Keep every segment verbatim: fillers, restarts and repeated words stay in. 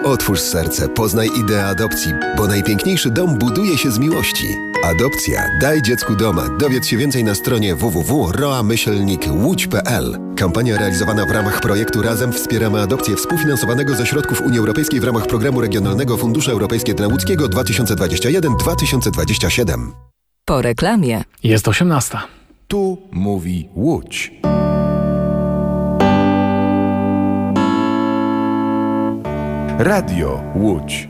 Otwórz serce, poznaj ideę adopcji, bo najpiękniejszy dom buduje się z miłości. Adopcja. Daj dziecku doma. Dowiedz się więcej na stronie w w w kropka roa myślnik łódź kropka p l. Kampania realizowana w ramach projektu Razem wspieramy adopcję współfinansowanego ze środków Unii Europejskiej w ramach Programu Regionalnego Fundusze Europejskie dla Łódzkiego dwa tysiące dwudziesty pierwszy do dwa tysiące dwudziestego siódmego. Po reklamie. Jest osiemnasta. Tu mówi Łódź. Radio Łódź.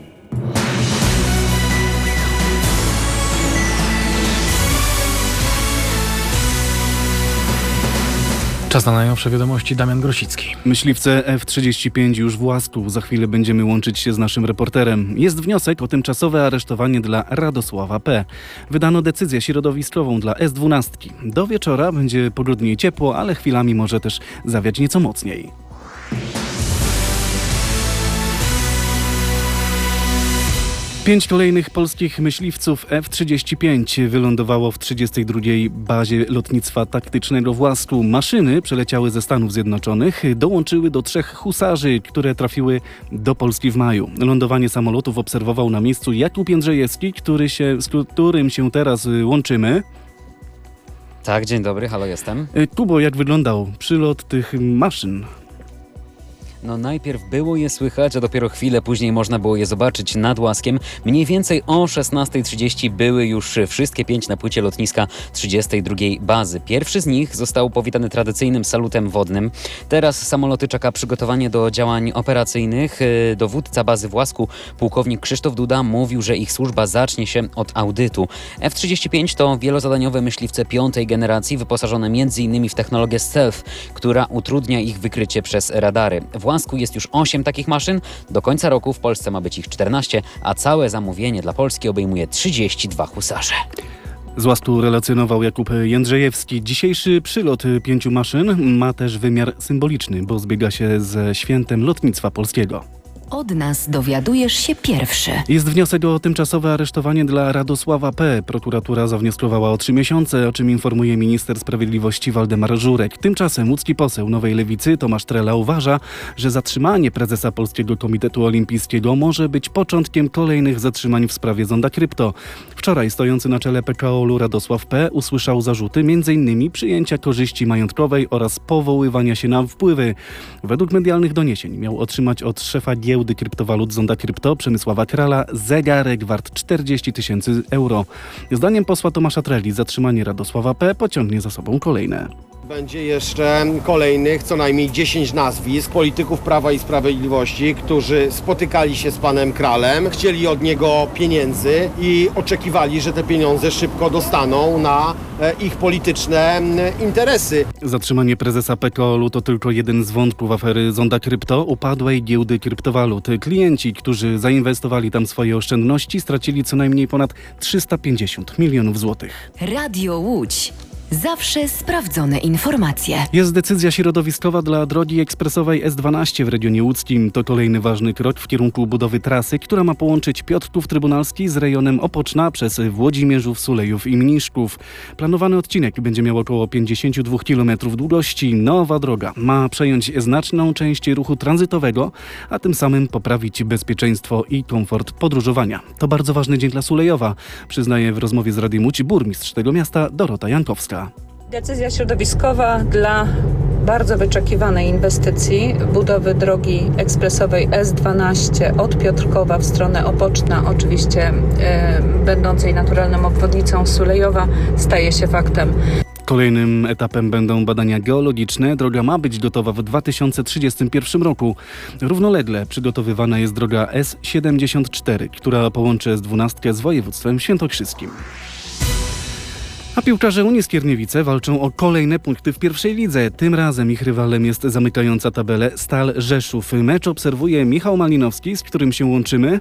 Czas na najnowsze wiadomości. Damian Grosicki. Myśliwce F trzydzieści pięć już w Łasku. Za chwilę będziemy łączyć się z naszym reporterem. Jest wniosek o tymczasowe aresztowanie dla Radosława P. Wydano decyzję środowiskową dla S dwanaście. Do wieczora będzie pogodnie i ciepło, ale chwilami może też zawiać nieco mocniej. Pięć kolejnych polskich myśliwców F trzydzieści pięć wylądowało w trzydziestej drugiej bazie lotnictwa taktycznego w Łasku. Maszyny przeleciały ze Stanów Zjednoczonych, dołączyły do trzech husarzy, które trafiły do Polski w maju. Lądowanie samolotów obserwował na miejscu Jakub Jędrzejewski, który się, z którym się teraz łączymy. Tak, dzień dobry, halo, jestem. Kubo, jak wyglądał przylot tych maszyn? No najpierw było je słychać, a dopiero chwilę później można było je zobaczyć nad Łaskiem. Mniej więcej o szesnasta trzydzieści były już wszystkie pięć na płycie lotniska trzydziestej drugiej bazy. Pierwszy z nich został powitany tradycyjnym salutem wodnym. Teraz samoloty czeka przygotowanie do działań operacyjnych. Dowódca bazy w Łasku, pułkownik Krzysztof Duda, mówił, że ich służba zacznie się od audytu. F trzydzieści pięć to wielozadaniowe myśliwce piątej generacji, wyposażone między innymi w technologię stealth, która utrudnia ich wykrycie przez radary. W Łasku jest już osiem takich maszyn. Do końca roku w Polsce ma być ich czternaście, a całe zamówienie dla Polski obejmuje trzydzieści dwa husarze. Z Łasku relacjonował Jakub Jędrzejewski. Dzisiejszy przylot pięciu maszyn ma też wymiar symboliczny, bo zbiega się ze świętem lotnictwa polskiego. Od nas dowiadujesz się pierwszy. Jest wniosek o tymczasowe aresztowanie dla Radosława P. Prokuratura zawnioskowała o trzy miesiące, o czym informuje minister sprawiedliwości Waldemar Żurek. Tymczasem łódzki poseł Nowej Lewicy Tomasz Trela uważa, że zatrzymanie prezesa Polskiego Komitetu Olimpijskiego może być początkiem kolejnych zatrzymań w sprawie Zonda Krypto. Wczoraj stojący na czele P K O L-u Radosław P. usłyszał zarzuty m.in. przyjęcia korzyści majątkowej oraz powoływania się na wpływy. Według medialnych doniesień miał otrzymać od szefa giełdy kryptowalut Zonda Krypto Przemysława Krala zegarek wart czterdzieści tysięcy euro. Zdaniem posła Tomasza Treli zatrzymanie Radosława P. pociągnie za sobą kolejne. Będzie jeszcze kolejnych co najmniej dziesięć nazwisk polityków Prawa i Sprawiedliwości, którzy spotykali się z panem Kralem, chcieli od niego pieniędzy i oczekiwali, że te pieniądze szybko dostaną na ich polityczne interesy. Zatrzymanie prezesa P K O L-u to tylko jeden z wątków afery Zonda Krypto, upadłej giełdy kryptowalut. Klienci, którzy zainwestowali tam swoje oszczędności, stracili co najmniej ponad trzysta pięćdziesiąt milionów złotych. Radio Łódź. Zawsze sprawdzone informacje. Jest decyzja środowiskowa dla drogi ekspresowej S dwanaście w regionie łódzkim. To kolejny ważny krok w kierunku budowy trasy, która ma połączyć Piotrków Trybunalski z rejonem Opoczna przez Włodzimierzów, Sulejów i Mniszków. Planowany odcinek będzie miał około pięćdziesiąt dwa kilometrów długości. Nowa droga ma przejąć znaczną część ruchu tranzytowego, a tym samym poprawić bezpieczeństwo i komfort podróżowania. To bardzo ważny dzień dla Sulejowa, przyznaje w rozmowie z Radiem Łódź burmistrz tego miasta Dorota Jankowska. Decyzja środowiskowa dla bardzo wyczekiwanej inwestycji budowy drogi ekspresowej S dwanaście od Piotrkowa w stronę Opoczna, oczywiście e, będącej naturalną obwodnicą Sulejowa, staje się faktem. Kolejnym etapem będą badania geologiczne. Droga ma być gotowa w dwa tysiące trzydziestym pierwszym roku. Równolegle przygotowywana jest droga S siedemdziesiąt cztery, która połączy S dwanaście z województwem świętokrzyskim. A piłkarze Unii Skierniewice walczą o kolejne punkty w pierwszej lidze. Tym razem ich rywalem jest zamykająca tabelę Stal Rzeszów. Mecz obserwuje Michał Malinowski, z którym się łączymy.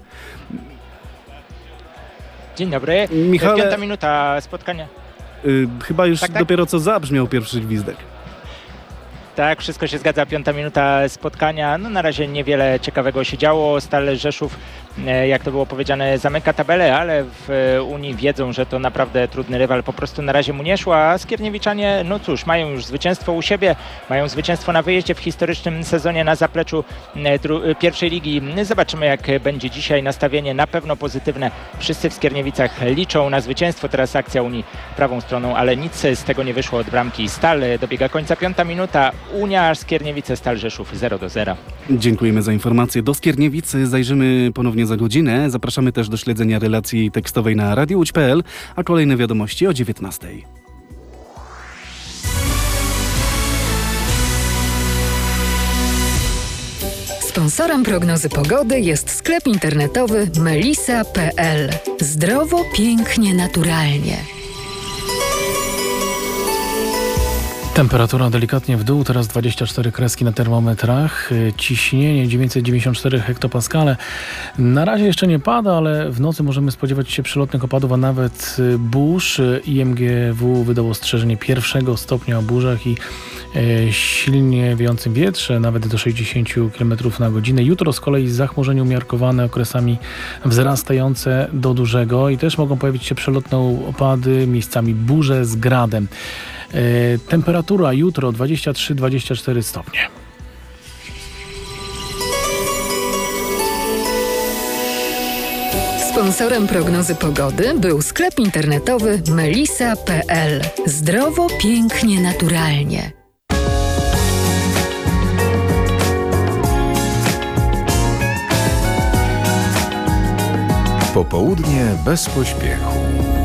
Dzień dobry. Michale, Piąta minuta spotkania. Yy, chyba już tak, tak? dopiero co zabrzmiał pierwszy gwizdek. Tak, wszystko się zgadza. Piąta minuta spotkania. No na razie niewiele ciekawego się działo. Stal Rzeszów e, jak to było powiedziane, zamyka tabelę, ale w e, Unii wiedzą, że to naprawdę trudny rywal, po prostu na razie mu nie szło, a Skierniewiczanie, no cóż, mają już zwycięstwo u siebie, mają zwycięstwo na wyjeździe w historycznym sezonie na zapleczu e, dru- pierwszej ligi. Zobaczymy, jak będzie dzisiaj nastawienie, na pewno pozytywne. Wszyscy w Skierniewicach liczą na zwycięstwo, teraz akcja Unii prawą stroną, ale nic z tego nie wyszło od bramki. Stal dobiega końca, piąta minuta, Unia Skierniewice, Stal Rzeszów zero do zera. Dziękujemy za informację. Do Skierniewic zajrzymy ponownie za godzinę. Zapraszamy też do śledzenia relacji tekstowej na radio łódź kropka p l, a kolejne wiadomości o dziewiętnastej. Sponsorem prognozy pogody jest sklep internetowy melisa kropka p l. Zdrowo, pięknie, naturalnie. Temperatura delikatnie w dół, teraz dwadzieścia cztery kreski na termometrach, ciśnienie dziewięćset dziewięćdziesiąt cztery hektopaskale. Na razie jeszcze nie pada, ale w nocy możemy spodziewać się przelotnych opadów, a nawet burz. I M G W wydało ostrzeżenie pierwszego stopnia o burzach i e, silnie wiejącym wietrze, nawet do sześćdziesiąt kilometrów na godzinę. Jutro z kolei zachmurzenie umiarkowane, okresami wzrastające do dużego i też mogą pojawić się przelotne opady, miejscami burze z gradem. E, temperatura jutro dwadzieścia trzy dwadzieścia cztery stopnie. Sponsorem prognozy pogody był sklep internetowy melisa kropka p l. Zdrowo, pięknie, naturalnie. Popołudnie bez pośpiechu.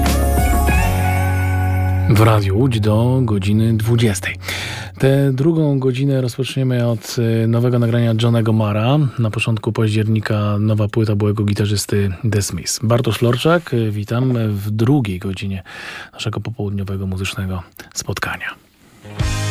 W Radiu Łódź do godziny dwudziestej. Tę drugą godzinę rozpoczniemy od nowego nagrania Johnego Marra. Na początku października nowa płyta byłego gitarzysty The Smiths. Bartosz Lorczak, witam w drugiej godzinie naszego popołudniowego muzycznego spotkania.